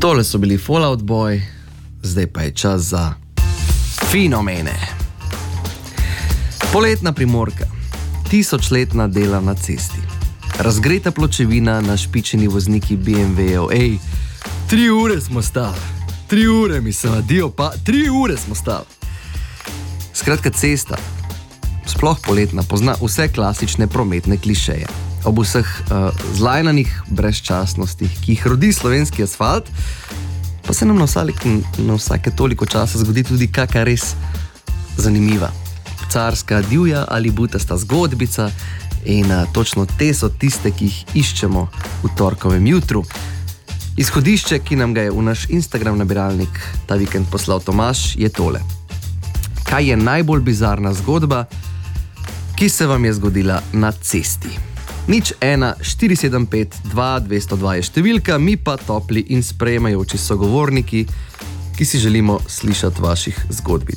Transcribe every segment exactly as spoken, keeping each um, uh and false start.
Tole so bili Fall Out Boy, zdaj pa je čas za fenomene. Poletna Primorka, tisočletna dela na cesti, razgreta pločevina, našpičeni vozniki B M W-jev. Ej, tri ure smo stali, tri ure mi se vadijo, pa tri ure smo stali. Skratka, cesta, sploh poletna, pozna vse klasične prometne klišeje. Ob vseh uh, zlajnanih brezčasnostih, ki jih rodi slovenski asfalt, pa se nam na vsake, na vsake toliko časa zgodi tudi kakšna res zanimiva, carska, divja ali butasta zgodbica in uh, točno te so tiste, ki jih iščemo v torkovem jutru. Izhodišče, ki nam ga je v naš Instagram nabiralnik ta vikend poslal Tomaž, je tole. Kaj je najbolj bizarna zgodba, ki se vam je zgodila na cesti? Nič ena, štiri sedem pet, dva, dvesto dva je številka, mi pa topli in sprejemajoči sogovorniki, ki si želimo slišati vaših zgodbic.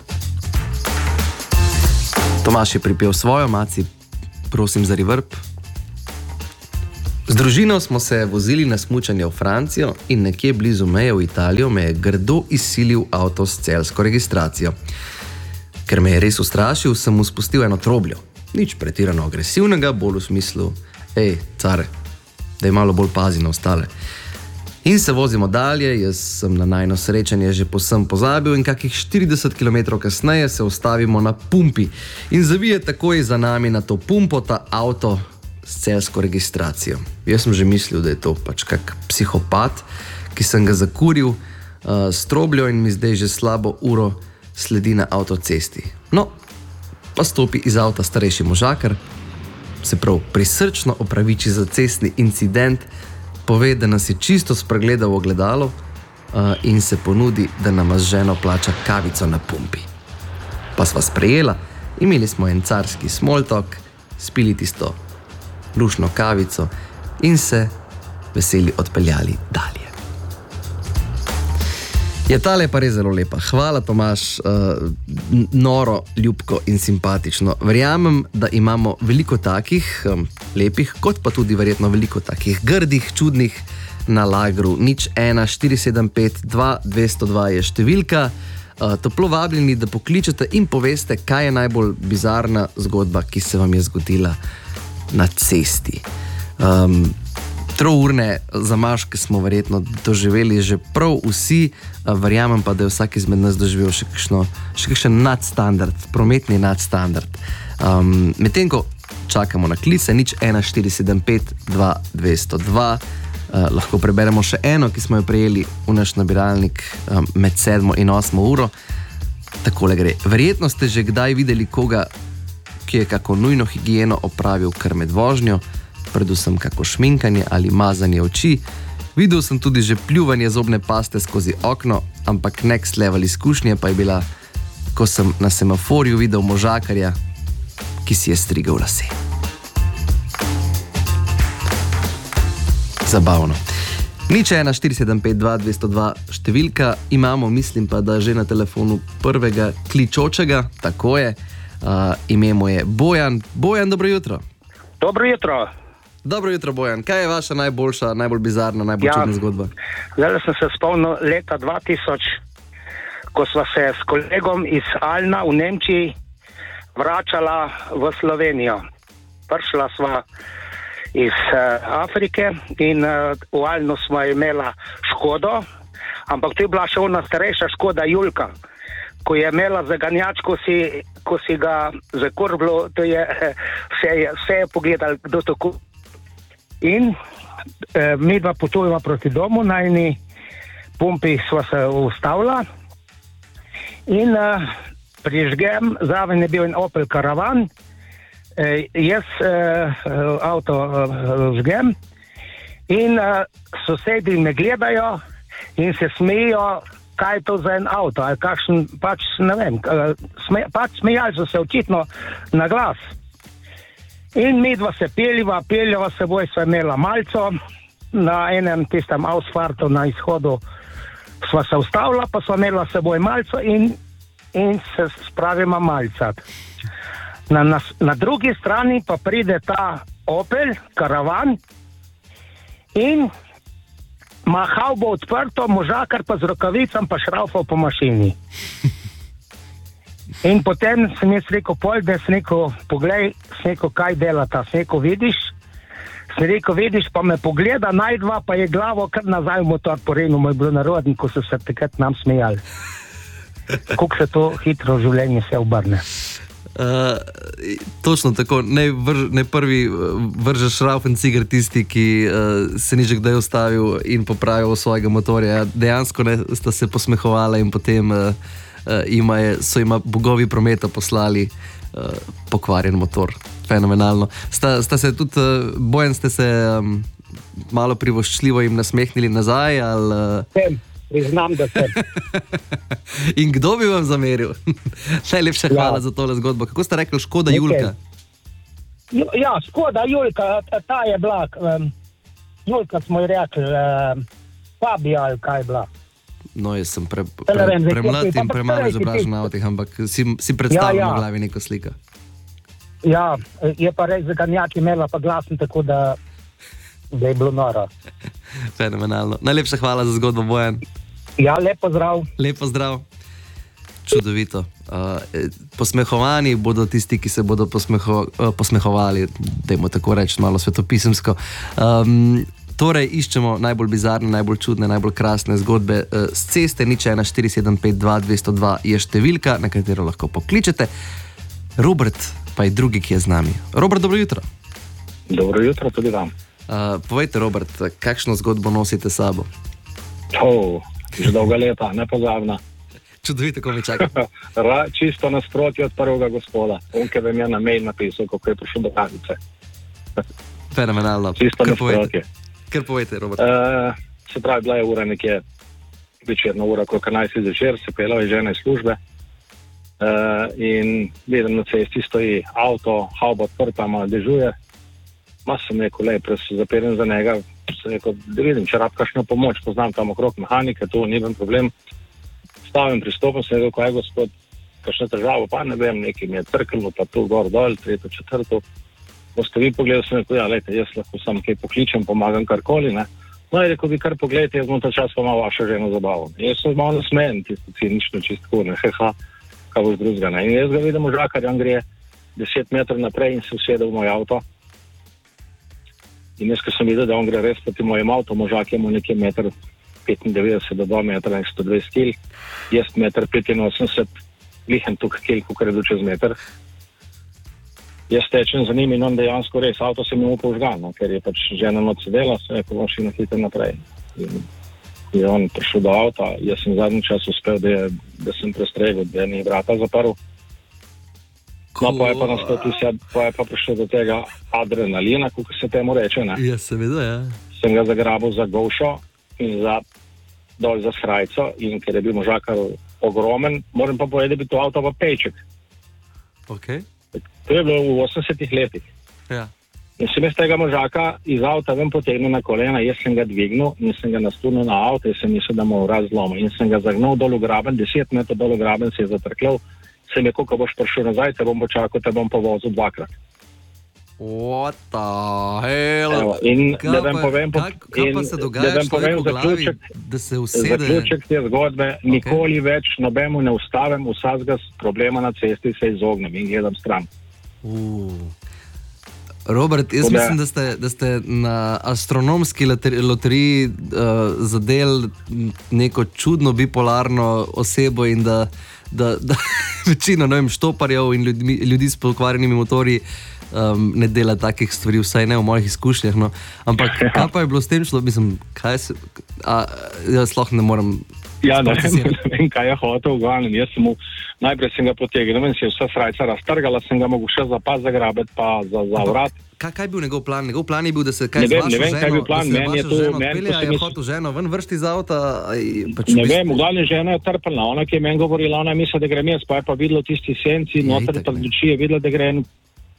Tomaž je pripel svojo, Maci, prosim za reverb. Z družino smo se vozili na smučanje v Francijo in nekje blizu meje v Italijo me je grdo izsilil avto s celjsko registracijo. Ker me je res ustrašil, sem mu spustil eno trobljo. Nič pretirano agresivnega, bolj v smislu, ej, care, daj malo bolj pazi na ostale. In se vozimo dalje, jaz sem na najno srečanje že povsem pozabil in kakih štirideset kilometrov kasneje se ustavimo na pumpi in zavije takoj za nami na to pumpo ta avto s celjsko registracijo. Jaz sem že mislil, da je to pač kak psihopat, ki sem ga zakuril uh, s trobljo in mi zdaj že slabo uro sledi na avtocesti. No, pa stopi iz avta starejši možakar, se prav prisrčno opraviči za cestni incident, pove, da nas je čisto spregledal v ogledalo uh, in se ponudi, da nama z ženo plača kavico na pumpi. Pa sva sprejela, imeli smo en carski small talk, spili tisto lušno kavico in se veseli odpeljali dalje. Je tale pa res zelo lepa. Hvala, Tomaž, uh, noro, ljubko in simpatično. Verjamem, da imamo veliko takih um, lepih, kot pa tudi verjetno veliko takih grdih, čudnih na lagru. Nič ena, štiri sedem pet, dva, dvesto dva je številka. Uh, toplo vabljeni, da pokličete in poveste, kaj je najbolj bizarna zgodba, ki se vam je zgodila na cesti. Um, Trourne zamaške smo verjetno doživeli že prav vsi, verjamem pa, da je vsak izmed nas doživel še kakšno, še kakšen nadstandard, prometni nadstandard. Um, medtem ko čakamo na klice, nič ena, štiri sedem pet, dva, dvesto dva, uh, lahko preberemo še eno, ki smo jo prejeli v naš nabiralnik um, med sedmo in osmo uro. Takole gre. Verjetno ste že kdaj videli koga, ki je kako nujno higieno opravil kar med vožnjo, predvsem kako šminkanje ali mazanje oči. Videl sem tudi že pljuvanje zobne paste skozi okno, ampak next level izkušnje pa je bila, ko sem na semaforju videl možakarja, ki si je strigal lase. Zabavno. Nič ena, štiri sedem pet, dva, dvesto dva številka, imamo, mislim pa, da že na telefonu prvega kličočega, tako je, uh, ime mu je Bojan. Bojan, dobro jutro. Dobro jutro. Dobro jutro, Bojan. Kaj je vaša najboljša, najbolj bizarna, najbolj čudna ja, zgodba? Zdaj sem se spomnil leta dva tisoč, ko sva se s kolegom iz Alna v Nemčiji vračala v Slovenijo. Prišla sva iz uh, Afrike in uh, v Alnu sva imela Škodo, ampak to je bila še ona starejša Škoda Julka, ko je imela zaganjač, ko si, ko si ga zakurblo, to je vse, je, vse je pogledal, kdo to kupi. In eh, mi dva potujemo proti domu, na eni pumpi sva se ustavila in eh, prižgem, zraven je bil en Opel Karavan, eh, jaz eh, avto eh, žgem in eh, sosedi me gledajo in se smejijo, kaj je to za en avto, ali kakšen, pač ne vem, sme, pač smejali so se očitno na glas. In mi dva se peljeva, peljeva seboj, sva imela malco, na enem tistem asfaltu na izhodu sva se ustavila, pa sva imela seboj malco in, in se spravima malcat. Na, na, na drugi strani pa pride ta Opel Karavan in mahal bo odprto, možakar pa z rokavicam pa šraufal po mašini. In potem sem jaz rekel, pol, da sem rekel, poglej, sem rekel, kaj delata, sem rekel, vidiš, sem rekel, vidiš, pa me pogleda, najdva, pa je glavo kar nazaj v motor porenil, moj bilo narodni, ko so se takrat nam smejali. Kako se to hitro v življenju se obrne. Uh, točno tako, ne, vrž, ne prvi vrže šraufen cigar tisti, ki uh, se ni že kdaj ustavil in popravil svojega motorja. Dejansko ne, sta se posmehovala in potem uh, uh, ima je, so ima bogovi prometa poslali uh, pokvarjen motor. Fenomenalno. Sta, sta se tudi, uh, Bojan, ste se um, malo privoščljivo jim nasmehnili nazaj? Ali, uh... Priznam, da sem. In kdo bi vam zameril? Najlepša hvala ja. za tole zgodbo. Kako ste rekli, Škoda Julka? Ja, Škoda Julka, ta je bila, um, Julka smo ji rekli, um, Fabija ali kaj je bila. No, jaz sem pre, pre, pre, premlad in premalo izobražen na avtih, ampak si, si predstavljam ja, ja. v glavi neko slika. Ja, je pa res zaganjaki imela pa glasen, tako da, da je bilo noro. Fenomenalno. Najlepša hvala za zgodbo, Bojan. Ja, lepo zdrav. Lepo zdrav. Čudovito. Uh, posmehovani bodo tisti, ki se bodo posmeho, uh, posmehovali, dajmo tako reči, malo svetopisemsko. Um, torej, iščemo najbolj bizarne, najbolj čudne, najbolj krasne zgodbe uh, z ceste. nič ena štiri sedem pet dva dve nula dva je številka, na katero lahko pokličete. Robert pa je drugi, ki je z nami. Robert, dobro jutro. Dobro jutro tudi vam. Uh, povejte, Robert, kakšno zgodbo nosite s sabo? Oh, že dolga leta, nepozabna. Čudovito, ko mi čaka. Ra, čisto nasprotje od prvega gospoda. On, ki vam je na mail napisal, kako je prišel do kavice. Fenomenalno. Čisto Kar nasprotje. Kar povejte, Robert. Uh, se pravi, bila je ura nekje, večerna ura, koliko enajst zvečer, se pela je žena iz službe. Uh, in vidim, na cesti stoji avto, havba odprta, malo dežuje. Ma sem rekel, lej, prej se zapeljem za njega, sem rekel, da vidim, če rab kakšno pomoč, poznam tam okrog mehanike, to ni ben problem. Stavim, pristopim, sem rekel, kaj gospod, kakšno težavo, pa ne vem, nekaj mi je trkljno, pa tu gor dol, tretjo, četrto. Boste vi pogledali, sem rekel, ja, lejte, jaz lahko sam kaj pokličem, pomagam karkoli, ne. No, je rekel, vi kar pogledajte, jaz bom ta čas pa malo vašo ženo zabaval. Jaz sem malo nasmejen, tisto cinično, čistko, ne, heha, kaj boš drugega, ne. In jaz ga vidim v žakar, on gre deset metrov naprej in se usede v moj avto. In jaz, ko sem videl, da on gre res proti mojem avto, možak je mu nekje meter petindevetdeset do dva metra in sto dvajset kil, jaz meter petinosemdeset, lihen tukaj kil, ko kredu čez meter. Jaz tečem za njim in on dejansko res, avto se mi mu požgal, no, ker je pač žena noč sedela, se je pa on šli na hitro naprej. In je on prišel do avta, jaz sem zadnji čas uspel, da, je, da sem prestregel, da je ni vrata zaprl. No, pa je pa nastotil se, pa je pa prišel do tega adrenalina, kako se temu reče, ne? Ja, seveda, ja. Sem ga zagrabil za govšo in za, dol za skrajco in ker je bil možakar ogromen, moram pa povedati, da bi to avto pa pejček. Ok. To je bilo v osemdesetih letih. Ja. In sem jaz tega možaka iz avta ven potegnil na kolena, jaz sem ga dvignil in sem ga nastunil na avto in sem mislil, da mu razlom. In sem ga zagnal dol v graben, deset metrov dol v graben se je zatrklal. Sem je, koliko boš prišel nazaj, te bom počakal, te bom povozil dvakrat. What the hell? Evo, in da vam povem, kaj, kaj pa se dogaja da vam povem zaključek, da se usede? Zaključek te zgodbe, okay. Nikoli več nobemu ne ustavim, vsakega problema na cesti se izognem in gledam stran. Uh. Robert, jaz mislim, da ste, da ste na astronomski loteriji uh, zadel neko čudno bipolarno osebo in da, da, da večina, ne vem, štoparjev in ljudi, ljudi s pokvarjenimi motorji um, ne dela takih stvari, vsaj ne v mojih izkušnjah. No. Ampak kaj pa je bilo s tem šlo? Mislim, kaj se... A, jaz lahko ne morem... Ja, ne vem, ne vem, kaj je hotel v glavnem. Jaz sem mu, najprej sem ga potegnil in se je vsa srajca raztrgala, sem ga mogel še za pas zagrabiti, pa za, za vrat. Kaj, kaj je bil njegov plan? Njegov plan je bil, da se kaj ne vem, z vašo ne vem, ženo, kaj je bil plan. da se Meni je vašo to, ženo meni odpelje, a je mis... hotel ženo ven vršti iz avta? Pač ne vem, v glavnem žena je trpelna. Ona, ki je meni govorila, ona je mislila, da grem jaz, pa je pa videla tisti senci, noter pred oči je videla, da gre en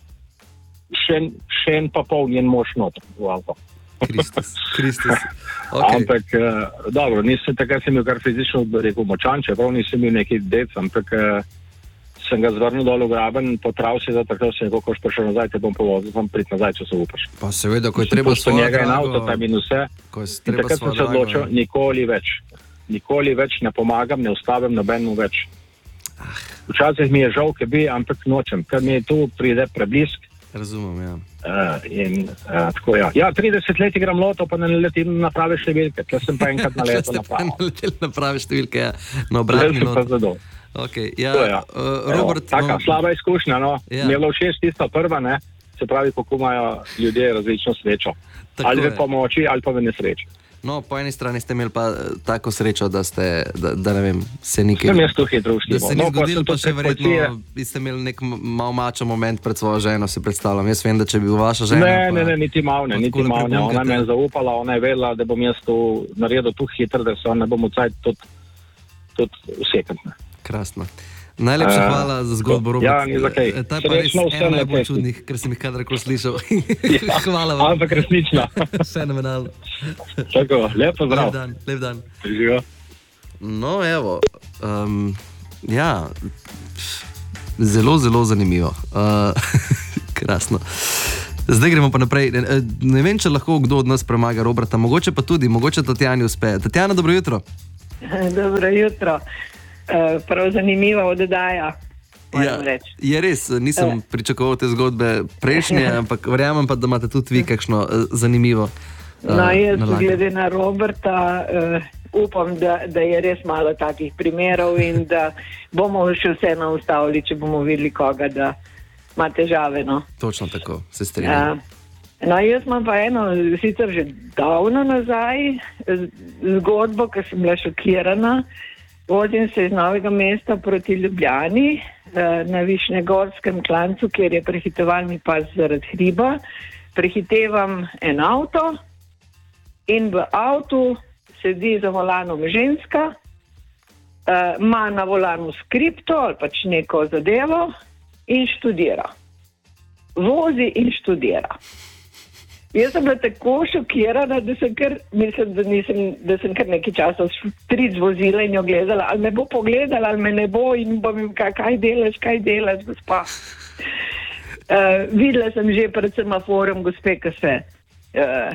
še, še en pa pol njen mož noter v avto. Kristus, Kristus. Okay. Ampak, uh, dobro, nisem takrat sem bil kar fizično rekel močan, čeprav nisem bil neki dec, ampak uh, sem ga zvrnil dol v graben, potral se za takrat, sem rekel, ko boš prišel nazaj, te bom povozil, sem prit nazaj, če se upaš. Pa seveda, ko je treba svojo njega in drago... avto tam in vse. Ko je In treba takrat sem svojo se odločil, drago... nikoli več. Nikoli več ne pomagam, ne ustavim nobenemu več. Včasih mi je žal, ker bi, ampak nočem, ker mi je tu pride preblisk. Razumem, ja. Uh, in uh, tako ja. Ja, trideset let igram loto, pa ne letim na prave številke. Tle sem pa enkrat naletel na pravo. Naletel na prave številke, ja. Na obratni Zdaj sem pa loto. zadovoljen. Okay, ja, To, ja. uh, Robert, Evo, taka no, slaba izkušnja, no. Ja. Mi je bilo všeč tista prva, ne. Se pravi, kako imajo ljudje različno srečo. Tako Ali je. v pomoči, ali pa v nesreči. no, po eni strani ste imeli pa eh, tako srečo, da ste, da, da ne vem, se nikaj... Sem jaz tu hitro Da uštival. se ni No, ko zgodilo, sem pa tu še prek verjetno policije- ste imeli nek m- mal mačo moment pred svojo ženo, si predstavljam. Jaz vem, da če bi bil vaša žena... Ne, pa ne, ne, niti malo ne, pa niti takole malo ne. Ona prebunkate. me je zaupala, ona je vedela, da bom jaz tu naredil tu hitro, da se on ne bom v cajt tudi, tudi usekal. Krasno. Najlepša Eh, hvala za zgodbo, Robert. ja, ni za kaj. Eh, Ta je pa res Srečno vsem ena na najbolj cesti. čudnih, ker sem jih kadarkoli slišal. Ja, Hvala vam. Ampak resnično. Fenomenalno. Tako, lep Lep pozdrav. dan, lep dan. Živijo. No, evo, um, ja, zelo, zelo zanimivo. Uh, krasno. Zdaj gremo pa naprej. Ne, ne vem, če lahko kdo od nas premaga Roberta, mogoče pa tudi, mogoče Tatjani uspe. Tatjana, dobro jutro. Dobro jutro. Uh, prav zanimiva oddaja. Ja, je res, nisem Eh. pričakoval te zgodbe prejšnje, ampak verjamem pa, da imate tudi vi kakšno uh, zanimivo. Uh, No, jaz nalago. glede na Roberta uh, upam, da, da je res malo takih primerov in da bomo še vseeno ustavili, če bomo videli koga, da ima težave. No. Točno tako, se Ja. strinjam. No, jaz imam pa eno, sicer že davno nazaj, z- zgodbo, ker sem bila šokirana. Vozim se iz Novega mesta proti Ljubljani eh, na Višnjegorskem klancu, kjer je prehitevalni pas zaradi hriba. Prehitevam en avto in v avtu sedi za volanom ženska, eh, ima na volanu skripto ali pač neko zadevo in študira. Vozi in študira. Jaz sem bila tako šokirana, da sem kar, mislim, da, nisem, da sem kar nekaj časa stric vozila in jo gledala, ali me bo pogledala, ali me ne bo in bom jim kaj, kaj delaš, kaj delaš, gospa. Uh, videla sem že pred semaforom gospe, ki se uh,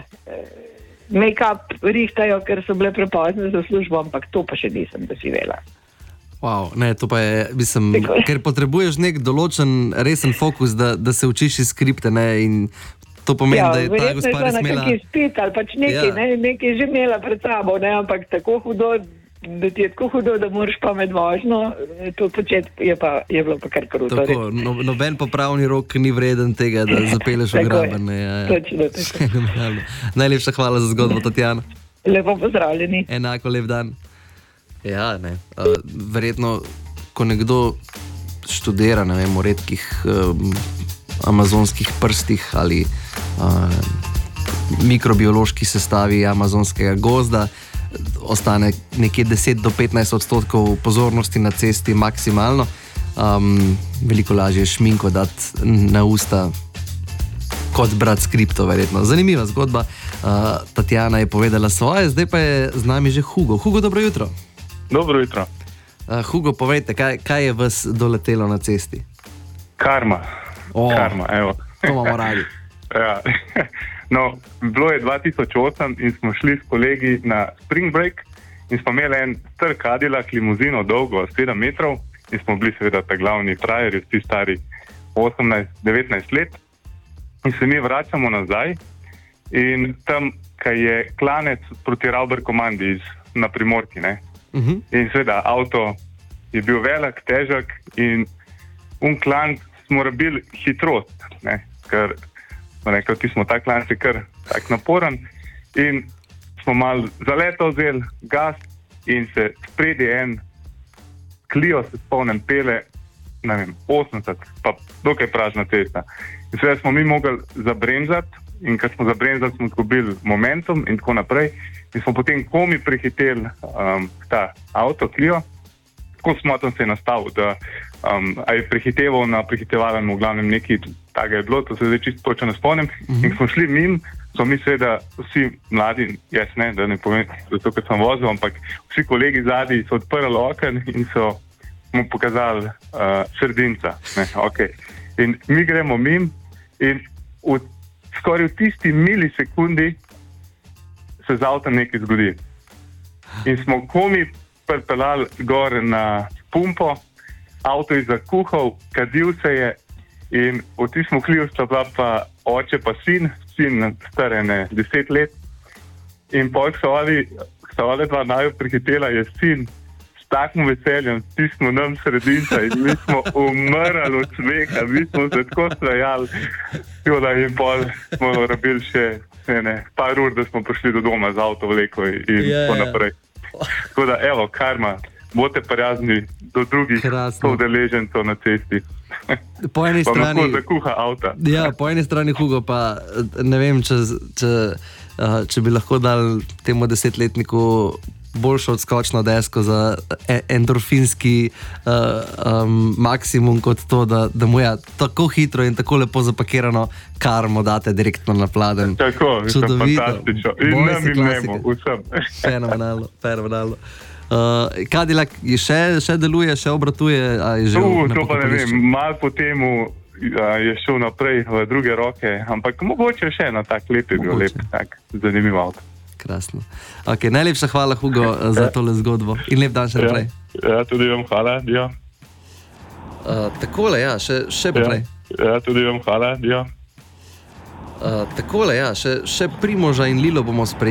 make-up rihtajo, ker so bile prepozne za službo, ampak to pa še nisem doživela. Wow, ne, to pa je, mislim, Tako je. ker potrebuješ nek določen resen fokus, da, da se učiš iz skripte, ne, in to pomeni, Ja, da je ta verjetno je gospa šla res na imela... kakšen izpit ali pač nekaj, Ja. ne, nekaj je že imela pred sabo, ne, ampak tako hudo, da ti je tako hudo, da moraš pa med vožnjo, to početi je, pa, je bilo pa kar kruto. Tako, no, noben popravni rok ni vreden tega, da zapeleš v Tako je, graben. ne, Ja, ja. točno tako. Fenomenalno. Najlepša hvala za zgodbo, Tatjana. Lepo pozdravljeni. Enako lep dan. Ja, ne. Uh, verjetno, ko nekdo študira, ne vem, v redkih um, amazonskih prstih ali uh, mikrobiološki sestavi amazonskega gozda, ostane nekje deset do petnajst odstotkov pozornosti na cesti maksimalno. Um, veliko lažje je šminko dati na usta kot brat skripto, verjetno. Zanimiva zgodba. Uh, Tatjana je povedala svoje, zdaj pa je z nami že Hugo. Hugo, dobro jutro. Dobro jutro. Uh, Hugo, povejte, kaj, kaj je vas doletelo na cesti? Karma. O. Karma, evo. To imamo radi. Ja. No, bilo je dva tisoč osem in smo šli s kolegi na spring break in smo imeli en star Cadillac limuzino dolgo sedem metrov in smo bili seveda ta glavni frajerji, vsi stari osemnajst devetnajst let in se mi vračamo nazaj in tam, kaj je klanec proti Rauber komandi iz, na Primorki, ne? Uh-huh. In seveda avto je bil velik, težek in un klanc smo rabili hitrost, ne? Ker smo rekli, ti smo ta klanc je kar tak naporen in smo malo zaleto vzeli gas in se spredi en Clio se spomnim pele, ne vem, osemdeset, pa dokaj pražna cesta. In seveda smo mi mogli zabremzati in kad smo zabremzali, smo izgubili momentum in tako naprej. In smo potem komi prehiteli um, ta avto Clio. Tako smo tam se je nastavil, da um, a je prehiteval na prehitevalem, v glavnem nekaj takega je bilo, to se zdaj čisto točno ne spomnim. Mm-hmm. In ko smo šli mim, so mi seveda vsi mladi, jaz ne, da ne povem, zato ker sem vozil, ampak vsi kolegi zadnji so odprli okno in so smo pokazali uh, sredinca. Ne, okay. In mi gremo mim in v, skoraj v tisti milisekundi se z avtom nekaj zgodi. In smo komi pripeljali gor na pumpo, avto je zakuhal, kadil se je in v tistem kliju sta bila pa oče pa sin, sin starene deset let. In pojk so ali, so ali dva naju prihitela, je sin s takim veseljem, stisnil nam sredinca in mi smo umrli od smeha, mi smo se tako strajali. In pol smo rabili še ne, ne, par ur, da smo prišli do doma z avto vleko in yeah. tako naprej. Tako da, evo, karma, bote prijazni do drugih udeležencev na cesti. Po eni strani lahko zakuha avta. Ja, po eni strani, Hugo, pa ne vem, če, če, če bi lahko dal temu desetletniku boljšo odskočno desko za endorfinski uh, um, maksimum kot to, da, da mu je tako hitro in tako lepo zapakirano karmo date direktno na pladen. Tako, fantastično. In nam in nemo, vsem. Fenomenalno, fenomenalno. Uh, Cadillac še, še deluje, še obratuje? A je že uh, to pa ne vem, malo po temu uh, je šel naprej v druge roke, ampak mogoče še eno tak lep je bil, lep, tak zanimiv avto. Krasno. Okay, najlepša hvala, Hugo, za tole zgodbo in lep dan še naprej. Ja, ja tudi vam hvala, ja. Uh, takole, ja, še, še poprej. Ja, ja, tudi vam hvala, ja. Uh, takole, ja, še, še Primoža in Lilo bomo sprejeli.